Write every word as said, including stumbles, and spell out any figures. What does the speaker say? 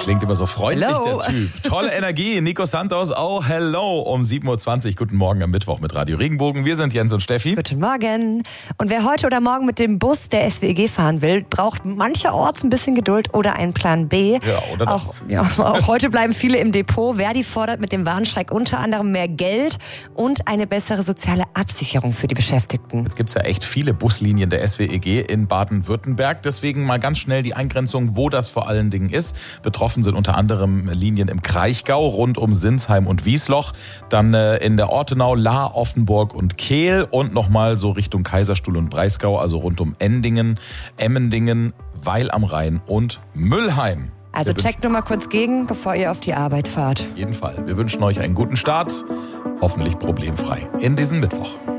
Klingt immer so freundlich, Hello. der Typ. Tolle Energie. Nico Santos, oh hello, um sieben Uhr zwanzig. Guten Morgen am Mittwoch mit Radio Regenbogen. Wir sind Jens und Steffi. Guten Morgen. Und wer heute oder morgen mit dem Bus der S W E G fahren will, braucht mancherorts ein bisschen Geduld oder einen Plan B. Ja, oder das. Auch, ja, auch heute bleiben viele im Depot. Verdi fordert mit dem Warnstreik unter anderem mehr Geld und eine bessere soziale Absicherung für die Beschäftigten. Jetzt gibt's ja echt viele Buslinien der S W E G in Baden-Württemberg. Deswegen mal ganz schnell die Eingrenzung, wo das vor allen Dingen ist. Betroffen sind unter anderem Linien im Kraichgau, rund um Sinsheim und Wiesloch. Dann äh, in der Ortenau, Lahr, Offenburg und Kehl. Und nochmal so Richtung Kaiserstuhl und Breisgau, also rund um Endingen, Emmendingen, Weil am Rhein und Müllheim. Also Wir checkt nur mal kurz gegen, bevor ihr auf die Arbeit fahrt. Auf jeden Fall. Wir wünschen euch einen guten Start. Hoffentlich problemfrei in diesen Mittwoch.